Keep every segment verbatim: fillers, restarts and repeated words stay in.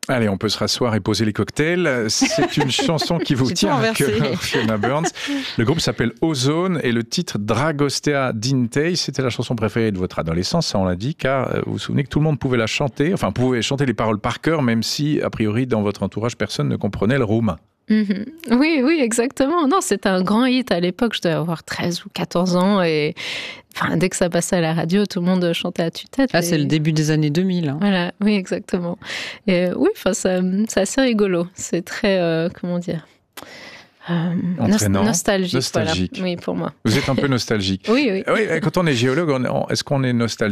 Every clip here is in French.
Allez, on peut se rasseoir et poser les cocktails. C'est une chanson qui vous tient à cœur, Fiona Burns. Le groupe s'appelle Ozone et le titre Dragostea Dintei, c'était la chanson préférée de votre adolescence, ça on l'a dit, car vous vous souvenez que tout le monde pouvait la chanter, enfin pouvait chanter les paroles par cœur, même si, a priori, dans votre entourage, personne ne comprenait le roumain. Mmh. Oui, oui, exactement. Non, c'était un grand hit à l'époque. Je devais avoir treize ou quatorze ans et enfin, dès que ça passait à la radio, tout le monde chantait à tue-tête. Ah, et... c'est le début des années deux mille. Hein. Voilà, oui, exactement. Et euh, oui, enfin, ça, c'est assez rigolo. C'est très, euh, comment dire, euh, Entraînant, nostalgique. nostalgique. Voilà. Oui, pour moi. Vous êtes un peu nostalgique. Oui, oui. Oui, quand on est géologue, on est, est-ce qu'on est nostalgique ?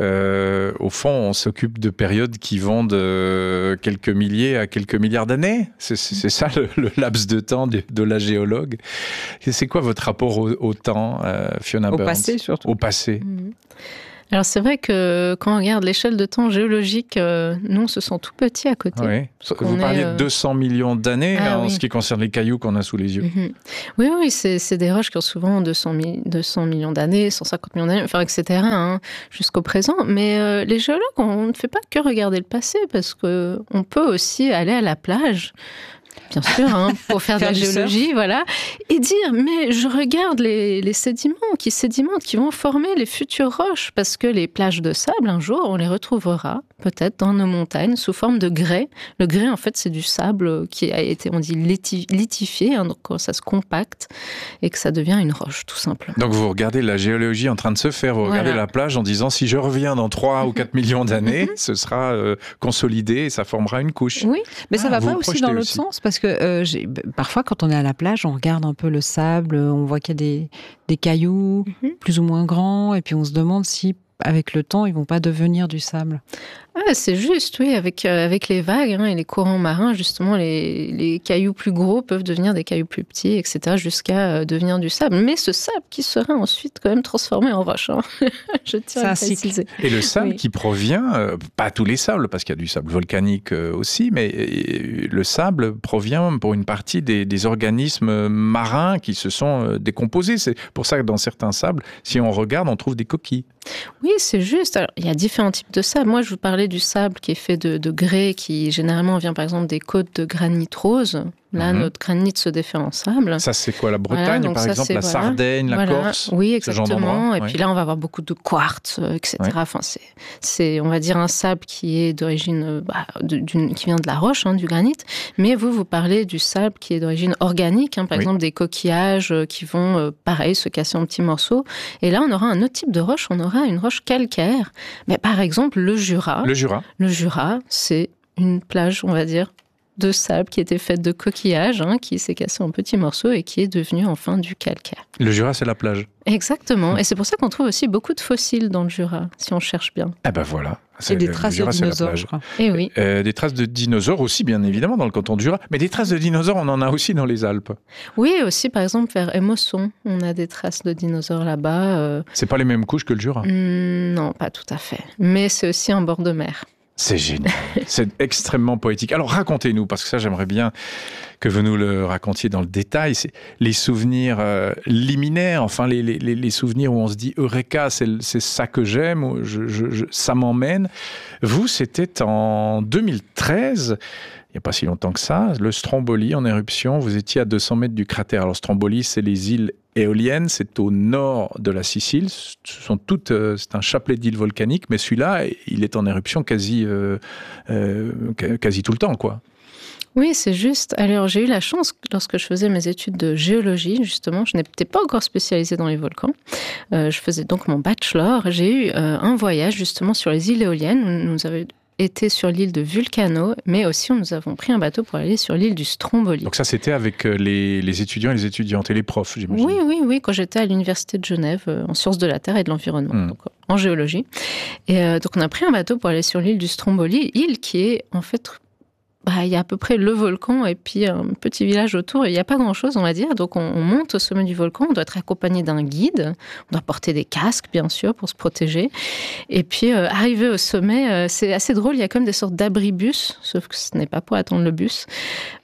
euh, Au fond, on s'occupe de périodes qui vont de quelques milliers à quelques milliards d'années. C'est, c'est, c'est ça le, le laps de temps de, de la géologue. C'est quoi votre rapport au, au temps, euh, Fiona Burns ? Au passé, surtout. Au passé. Mmh. Alors c'est vrai que quand on regarde l'échelle de temps géologique, euh, nous on se sent tout petit à côté. Oui. Vous parliez euh... de deux cents millions d'années ah, en oui. ce qui concerne les cailloux qu'on a sous les yeux. Mm-hmm. Oui, oui, c'est, c'est des roches qui ont souvent deux cents millions d'années, cent cinquante millions d'années, enfin et cetera hein, jusqu'au présent. Mais euh, les géologues, on ne fait pas que regarder le passé parce qu'on peut aussi aller à la plage. Bien sûr, hein, pour faire, faire de la géologie, surf. Voilà, et dire, mais je regarde les, les sédiments qui sédimentent, qui vont former les futures roches, parce que les plages de sable, un jour, on les retrouvera, peut-être, dans nos montagnes, sous forme de grès. Le grès, en fait, c'est du sable qui a été, on dit, litifié, hein, donc ça se compacte, et que ça devient une roche, tout simplement. Donc vous regardez la géologie en train de se faire, vous voilà. regardez la plage en disant, si je reviens dans trois ou quatre millions d'années, ce sera euh, consolidé et ça formera une couche. Oui, mais ça ah, va pas aussi dans l'autre aussi. sens, parce que euh, j'ai, parfois, quand on est à la plage, on regarde un peu le sable, on voit qu'il y a des, des cailloux mm-hmm. plus ou moins grands, et puis on se demande si, avec le temps, ils vont pas devenir du sable. Ah, c'est juste, oui, avec, euh, avec les vagues hein, et les courants marins, justement, les, les cailloux plus gros peuvent devenir des cailloux plus petits, et cetera, jusqu'à euh, devenir du sable. Mais ce sable qui sera ensuite quand même transformé en roche. Hein. Je tiens à préciser. Et le sable oui. qui provient, euh, pas tous les sables, parce qu'il y a du sable volcanique euh, aussi, mais euh, le sable provient pour une partie des, des organismes marins qui se sont euh, décomposés. C'est pour ça que dans certains sables, si on regarde, on trouve des coquilles. Oui, c'est juste. Alors, il y a différents types de sable. Moi, je vous parlais du sable qui est fait de, de grès, qui généralement vient par exemple des côtes de granit rose. Là, mmh. notre granit se défait en sable. Ça, c'est quoi, la Bretagne, voilà, par ça, exemple, la voilà. Sardaigne, la voilà. Corse? Oui, exactement. Et ouais. puis là, on va avoir beaucoup de quartz, et cetera. Ouais. Enfin, c'est, c'est, on va dire, un sable qui est d'origine, bah, d'une, qui vient de la roche, hein, du granit. Mais vous, vous parlez du sable qui est d'origine organique, hein, par oui. exemple, des coquillages qui vont, euh, pareil, se casser en petits morceaux. Et là, on aura un autre type de roche. On aura une roche calcaire. Mais par exemple, le Jura. Le Jura. Le Jura, c'est une plage, on va dire, de sable qui était faite de coquillages, hein, qui s'est cassé en petits morceaux et qui est devenu enfin du calcaire. Le Jura, c'est la plage. Exactement. Et c'est pour ça qu'on trouve aussi beaucoup de fossiles dans le Jura, si on cherche bien. Eh ben voilà. C'est des traces Jura, de dinosaures. Et oui. Euh, des traces de dinosaures aussi, bien évidemment, dans le canton du Jura. Mais des traces de dinosaures, on en a aussi dans les Alpes. Oui, aussi, par exemple, vers Émosson, on a des traces de dinosaures là-bas. Euh... C'est pas les mêmes couches que le Jura. Mmh, non, pas tout à fait. Mais c'est aussi un bord de mer. C'est génial, c'est extrêmement poétique. Alors racontez-nous, parce que ça j'aimerais bien que vous nous le racontiez dans le détail, c'est les souvenirs euh, liminaires, enfin les, les, les souvenirs où on se dit « Eureka, c'est, c'est ça que j'aime, je, je, je, ça m'emmène ». Vous, c'était en deux mille treize, il n'y a pas si longtemps que ça, le Stromboli en éruption, vous étiez à deux cents mètres du cratère. Alors Stromboli, c'est les îles éoliennes, c'est au nord de la Sicile, ce sont toutes, euh, c'est un chapelet d'îles volcaniques, mais celui-là, il est en éruption quasi, euh, euh, quasi tout le temps, quoi. Oui, c'est juste. Alors, j'ai eu la chance, lorsque je faisais mes études de géologie, justement, je n'étais pas encore spécialisée dans les volcans. Euh, je faisais donc mon bachelor. J'ai eu euh, un voyage, justement, sur les îles éoliennes. Où nous avions été sur l'île de Vulcano, mais aussi nous avons pris un bateau pour aller sur l'île du Stromboli. Donc ça, c'était avec les, les étudiants et les étudiantes et les profs, j'imagine. Oui, oui, oui, quand j'étais à l'université de Genève, euh, en sciences de la Terre et de l'environnement, mmh. donc en géologie. Et euh, donc on a pris un bateau pour aller sur l'île du Stromboli, île qui est en fait... Bah, il y a à peu près le volcan et puis un petit village autour. Il n'y a pas grand-chose, on va dire. Donc, on, on monte au sommet du volcan. On doit être accompagné d'un guide. On doit porter des casques, bien sûr, pour se protéger. Et puis, euh, arrivé au sommet, euh, c'est assez drôle. Il y a comme des sortes d'abribus, sauf que ce n'est pas pour attendre le bus.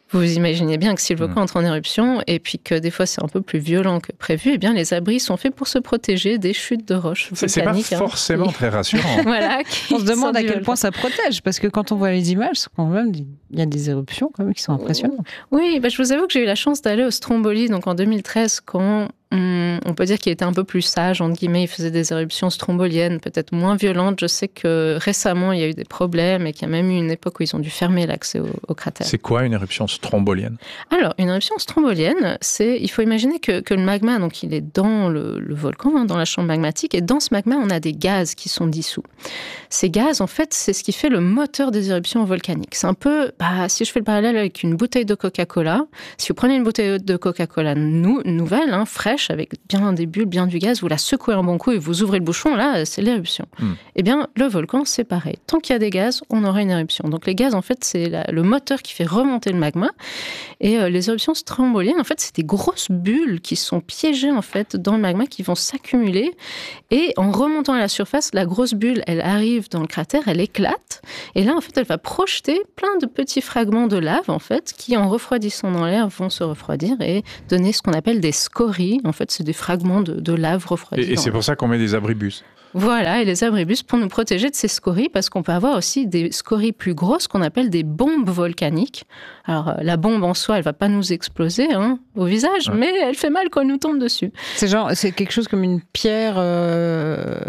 Vous imaginez bien que si le volcan mmh. entre en éruption et puis que des fois c'est un peu plus violent que prévu, eh bien les abris sont faits pour se protéger des chutes de roches volcaniques. C'est pas forcément hein, qui... très rassurant. Voilà, on se demande à quel volcan. point ça protège, parce que quand on voit les images, quand même, il y a des éruptions quand même qui sont impressionnantes. Oui, bah, je vous avoue que j'ai eu la chance d'aller au Stromboli donc en deux mille treize quand on, on peut dire qu'il était un peu plus sage, entre guillemets, il faisait des éruptions stromboliennes, peut-être moins violentes. Je sais que récemment il y a eu des problèmes et qu'il y a même eu une époque où ils ont dû fermer l'accès au, au cratère. C'est quoi une éruption strombolienne? Alors, une éruption strombolienne, c'est, il faut imaginer que, que le magma, donc il est dans le, le volcan, hein, dans la chambre magmatique, et dans ce magma, on a des gaz qui sont dissous. Ces gaz, en fait, c'est ce qui fait le moteur des éruptions volcaniques. C'est un peu, bah, si je fais le parallèle avec une bouteille de Coca-Cola, si vous prenez une bouteille de Coca-Cola nou, nouvelle, hein, fraîche, avec bien des bulles, bien du gaz, vous la secouez un bon coup et vous ouvrez le bouchon, là, c'est l'éruption. Mm. Eh bien, le volcan, c'est pareil. Tant qu'il y a des gaz, on aura une éruption. Donc les gaz, en fait, c'est la, le moteur qui fait remonter le magma. Et euh, les éruptions stromboliennes, en fait, c'est des grosses bulles qui sont piégées, en fait, dans le magma, qui vont s'accumuler. Et en remontant à la surface, la grosse bulle, elle arrive dans le cratère, elle éclate. Et là, en fait, elle va projeter plein de petits fragments de lave, en fait, qui, en refroidissant dans l'air, vont se refroidir et donner ce qu'on appelle des scories. En fait, c'est des fragments de, de lave refroidis. Et, et c'est pour ça qu'on met des abribus. Voilà, et les abribus pour nous protéger de ces scories, parce qu'on peut avoir aussi des scories plus grosses qu'on appelle des bombes volcaniques. Alors, la bombe en soi, elle va pas nous exploser hein, au visage, ouais. mais elle fait mal quand elle nous tombe dessus. C'est genre, c'est quelque chose comme une pierre... Euh...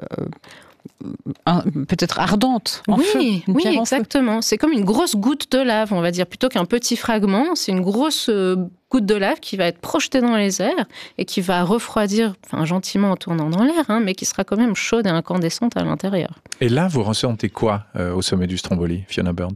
peut-être ardente, en oui, feu. Une oui, pierre exactement. En feu. C'est comme une grosse goutte de lave, on va dire, plutôt qu'un petit fragment. C'est une grosse euh, goutte de lave qui va être projetée dans les airs et qui va refroidir, enfin gentiment en tournant dans l'air, hein, mais qui sera quand même chaude et incandescente à l'intérieur. Et là, vous ressentez quoi euh, au sommet du Stromboli, Fiona Burns?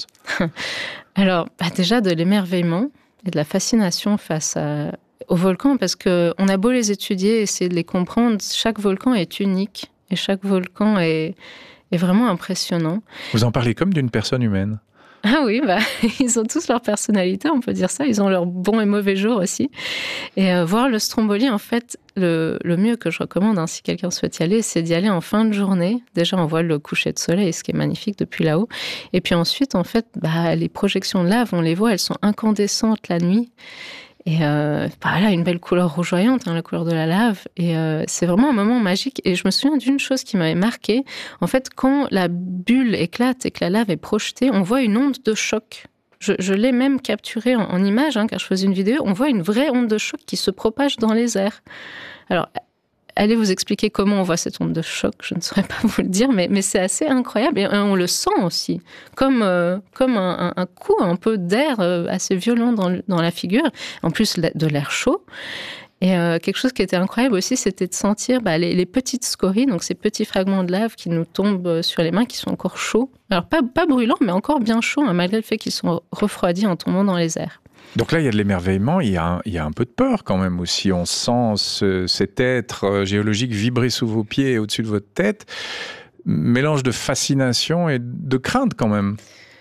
Alors, bah, déjà de l'émerveillement et de la fascination face à, aux volcans, parce qu'on a beau les étudier, essayer de les comprendre, chaque volcan est unique. Et chaque volcan est, est vraiment impressionnant. Vous en parlez comme d'une personne humaine. Ah oui, bah, ils ont tous leur personnalité, on peut dire ça. Ils ont leurs bons et mauvais jours aussi. Et euh, voir le Stromboli, en fait, le, le mieux que je recommande, hein, si quelqu'un souhaite y aller, c'est d'y aller en fin de journée. Déjà, on voit le coucher de soleil, ce qui est magnifique depuis là-haut. Et puis ensuite, en fait, bah, les projections de lave, on les voit, elles sont incandescentes la nuit. Et euh, bah là, une belle couleur rougeoyante, hein, la couleur de la lave. Et euh, c'est vraiment un moment magique. Et je me souviens d'une chose qui m'avait marquée. En fait, quand la bulle éclate et que la lave est projetée, on voit une onde de choc. Je, je l'ai même capturée en, en image, hein, car je faisais une vidéo. On voit une vraie onde de choc qui se propage dans les airs. Alors, allez vous expliquer comment on voit cette onde de choc, je ne saurais pas vous le dire, mais, mais c'est assez incroyable et on le sent aussi, comme, euh, comme un, un coup un peu d'air euh, assez violent dans, dans la figure, en plus de l'air chaud. Et euh, quelque chose qui était incroyable aussi, c'était de sentir bah, les, les petites scories, donc ces petits fragments de lave qui nous tombent sur les mains, qui sont encore chauds. Alors pas, pas brûlants, mais encore bien chauds, hein, malgré le fait qu'ils sont refroidis en tombant dans les airs. Donc là, il y a de l'émerveillement, il y a, un, il y a un peu de peur quand même aussi. On sent ce, cet être géologique vibrer sous vos pieds et au-dessus de votre tête. Mélange de fascination et de crainte quand même.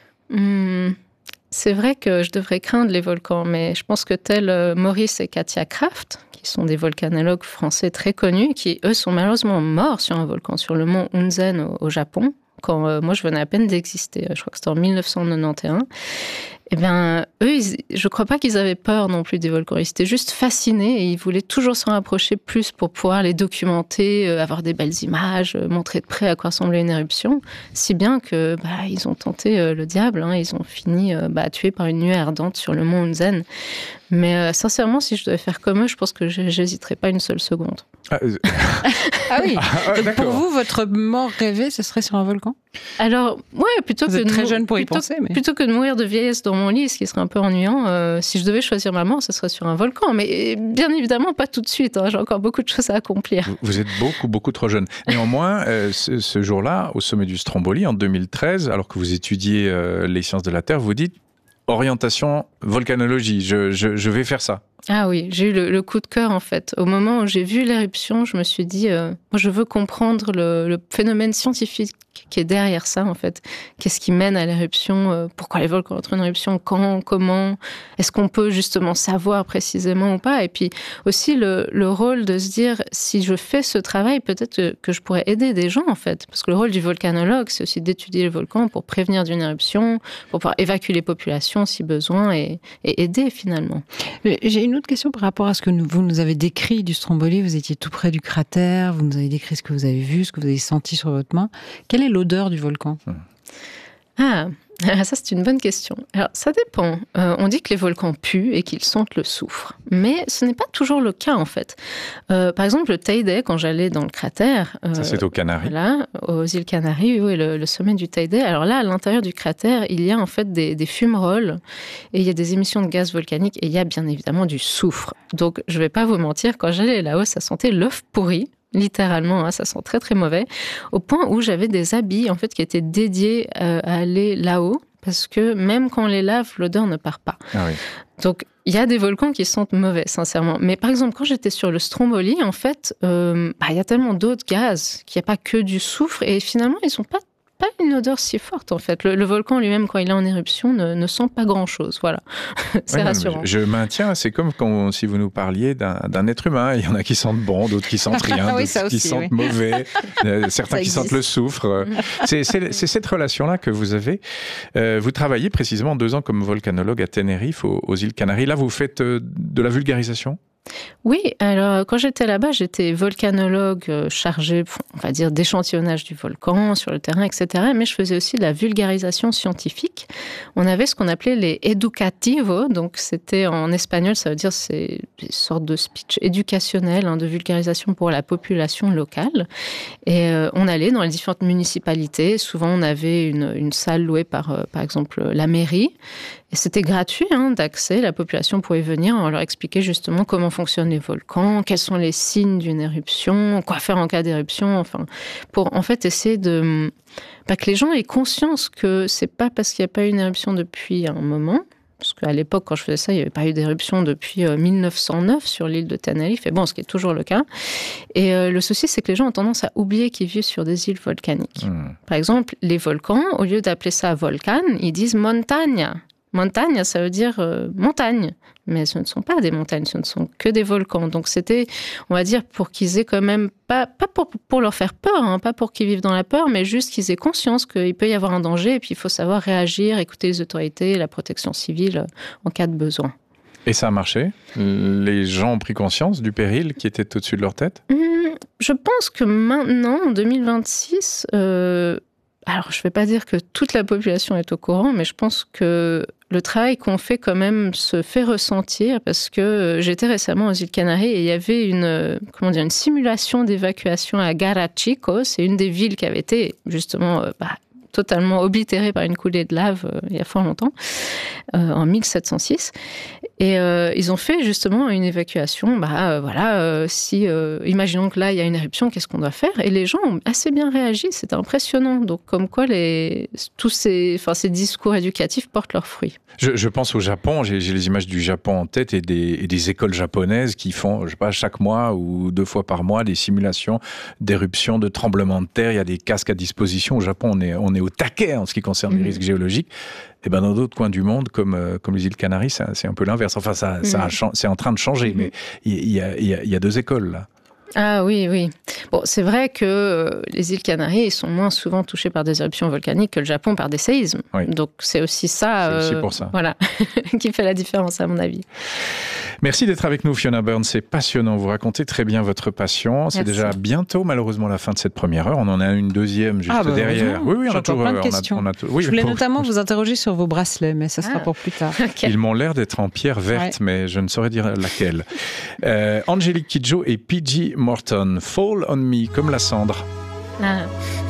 Mmh, c'est vrai que je devrais craindre les volcans, mais je pense que tels euh, Maurice et Katia Kraft, qui sont des volcanologues français très connus, qui eux sont malheureusement morts sur un volcan, sur le mont Hunzen au, au Japon, quand euh, moi je venais à peine d'exister. Je crois que c'était en mille neuf cent quatre-vingt-onze. Eh bien, eux, ils, je ne crois pas qu'ils avaient peur non plus des volcans. Ils étaient juste fascinés et ils voulaient toujours s'en rapprocher plus pour pouvoir les documenter, euh, avoir des belles images, euh, montrer de près à quoi ressemblait une éruption. Si bien que bah, ils ont tenté euh, le diable. Hein, ils ont fini euh, bah, tués par une nuée ardente sur le mont Hunzen. Mais euh, sincèrement, si je devais faire comme eux, je pense que j'hésiterais pas une seule seconde. Ah, euh... ah oui. Ah, Donc pour vous, votre mort rêvée, ce serait sur un volcan? Alors, ouais, plutôt vous que êtes de très mou- jeune pour y plutôt, penser, mais... plutôt que de mourir de vieillesse dans mon lit, ce qui serait un peu ennuyant, euh, si je devais choisir ma mort, ce serait sur un volcan. Mais bien évidemment, pas tout de suite. Hein, j'ai encore beaucoup de choses à accomplir. Vous, vous êtes beaucoup, beaucoup trop jeune. Néanmoins, euh, ce, ce jour-là, au sommet du Stromboli, en deux mille treize, alors que vous étudiez euh, les sciences de la Terre, vous dites orientation volcanologie, je, je, je vais faire ça. Ah oui, j'ai eu le, le coup de cœur en fait. Au moment où j'ai vu l'éruption, je me suis dit, euh, moi je veux comprendre le, le phénomène scientifique qui est derrière ça en fait. Qu'est-ce qui mène à l'éruption euh, Pourquoi les volcans entrent en éruption Quand Comment Est-ce qu'on peut justement savoir précisément ou pas? Et puis aussi le, le rôle de se dire, si je fais ce travail, peut-être que, que je pourrais aider des gens en fait. Parce que le rôle du volcanologue, c'est aussi d'étudier les volcans pour prévenir d'une éruption, pour pouvoir évacuer les populations si besoin et, et aider finalement. Mais j'ai une autre question par rapport à ce que nous, vous nous avez décrit du Stromboli. Vous étiez tout près du cratère, vous nous avez décrit ce que vous avez vu, ce que vous avez senti sur votre main. Quelle est l'odeur du volcan? Ah, ça c'est une bonne question. Alors ça dépend. Euh, on dit que les volcans puent et qu'ils sentent le soufre, mais ce n'est pas toujours le cas en fait. Euh, par exemple, le Teide, quand j'allais dans le cratère, euh, ça c'est aux Canaries. Voilà, aux îles Canaries, oui, le, le sommet du Teide. Alors là, à l'intérieur du cratère, il y a en fait des, des fumerolles et il y a des émissions de gaz volcaniques et il y a bien évidemment du soufre. Donc je vais pas vous mentir, quand j'allais là-haut, ça sentait l'œuf pourri. Littéralement, hein, ça sent très très mauvais, au point où j'avais des habits en fait qui étaient dédiés euh, à aller là-haut, parce que même quand on les lave, l'odeur ne part pas. Ah oui. Donc il y a des volcans qui sentent mauvais, sincèrement. Mais par exemple, quand j'étais sur le Stromboli, en fait, euh, bah, il y a tellement d'autres gaz qu'il n'y a pas que du soufre, et finalement ils sont pas pas une odeur si forte en fait. Le, le volcan lui-même, quand il est en éruption, ne, ne sent pas grand-chose. Voilà, c'est ouais, rassurant. Je, je maintiens, c'est comme quand, si vous nous parliez d'un, d'un être humain. Il y en a qui sentent bon, d'autres qui sentent rien, oui, d'autres aussi, qui sentent oui. mauvais, euh, certains qui sentent le soufre. C'est, c'est, c'est cette relation-là que vous avez. Euh, vous travaillez précisément deux ans comme volcanologue à Tenerife, aux, aux îles Canaries. Là, vous faites euh, de la vulgarisation ? Oui, alors quand j'étais là-bas, j'étais volcanologue chargée, on va dire, d'échantillonnage du volcan sur le terrain, et cetera. Mais je faisais aussi de la vulgarisation scientifique. On avait ce qu'on appelait les educativos, donc c'était en espagnol, ça veut dire c'est des sortes de speech éducationnels, hein, de vulgarisation pour la population locale. Et euh, on allait dans les différentes municipalités. Souvent, on avait une, une salle louée par, euh, par exemple, la mairie. Et c'était gratuit hein, d'accès, la population pouvait venir, on leur expliquait justement comment fonctionnent les volcans, quels sont les signes d'une éruption, quoi faire en cas d'éruption, enfin, pour en fait essayer de... Bah, que les gens aient conscience que c'est pas parce qu'il n'y a pas eu une éruption depuis un moment, parce qu'à l'époque, quand je faisais ça, il n'y avait pas eu d'éruption depuis euh, mille neuf cent neuf sur l'île de Tenerife, et bon, ce qui est toujours le cas. Et euh, le souci, c'est que les gens ont tendance à oublier qu'ils vivent sur des îles volcaniques. Mmh. Par exemple, les volcans, au lieu d'appeler ça volcan, ils disent montagne. Montagne, ça veut dire euh, montagne. Mais ce ne sont pas des montagnes, ce ne sont que des volcans. Donc c'était, on va dire, pour qu'ils aient quand même, pas, pas pour, pour leur faire peur, hein, pas pour qu'ils vivent dans la peur, mais juste qu'ils aient conscience qu'il peut y avoir un danger et puis il faut savoir réagir, écouter les autorités, la protection civile euh, en cas de besoin. Et ça a marché? Les gens ont pris conscience du péril qui était au-dessus de leur tête? mmh, Je pense que maintenant, en deux mille vingt-six... Euh, alors, je ne vais pas dire que toute la population est au courant, mais je pense que le travail qu'on fait quand même se fait ressentir parce que j'étais récemment aux îles Canaries et il y avait une, comment dire, une simulation d'évacuation à Garachico. C'est une des villes qui avait été justement bah, totalement oblitérée par une coulée de lave euh, il y a fort longtemps, euh, en mille sept cent six. Et euh, ils ont fait justement une évacuation. Bah, euh, voilà, euh, si, euh, imaginons que là, il y a une éruption, qu'est-ce qu'on doit faire? Et les gens ont assez bien réagi, c'était impressionnant. Donc, comme quoi, les, tous ces, enfin, ces discours éducatifs portent leurs fruits. Je, je pense au Japon, j'ai, j'ai les images du Japon en tête et des, et des écoles japonaises qui font, je sais pas, chaque mois ou deux fois par mois, des simulations d'éruptions, de tremblements de terre. Il y a des casques à disposition. Au Japon, on est, on est au taquet en ce qui concerne mmh. les risques géologiques. Et ben dans d'autres coins du monde, comme, euh, comme les îles Canaries, ça, c'est un peu l'inverse. Enfin, ça, mmh. ça a, c'est en train de changer, mmh. mais il y, y, a, y, a, y a deux écoles là. Ah oui, oui. Bon, c'est vrai que euh, les îles Canaries sont moins souvent touchées par des éruptions volcaniques que le Japon par des séismes. Oui. Donc c'est aussi ça, c'est euh, aussi pour ça. Voilà, qui fait la différence à mon avis. Merci d'être avec nous, Fiona Byrne. C'est passionnant. Vous racontez très bien votre passion. C'est Merci. Déjà bientôt, malheureusement, la fin de cette première heure. On en a une deuxième juste ah bah, derrière. Oui, oui, on a toujours plein de questions. On a, on a, oui, Je voulais pour... notamment vous interroger sur vos bracelets, mais ça sera ah. pour plus tard. Okay. Ils m'ont l'air d'être en pierre verte, ouais. mais je ne saurais dire laquelle. euh, Angélique Kidjo et P G Morton. Fall on Me, comme la cendre. Ah.